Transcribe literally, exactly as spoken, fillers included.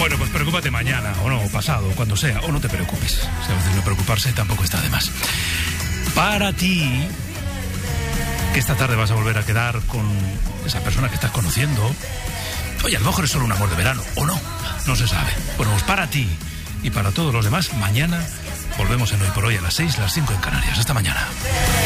Bueno, pues preocúpate mañana, o no, o pasado, cuando sea, o no te preocupes. Si a veces no preocuparse tampoco está de más. Para ti, que esta tarde vas a volver a quedar con esa persona que estás conociendo. Oye, a lo mejor es solo un amor de verano, o no, no se sabe. Bueno, pues para ti y para todos los demás, mañana volvemos en Hoy por Hoy a las seis, las cinco en Canarias. Hasta mañana.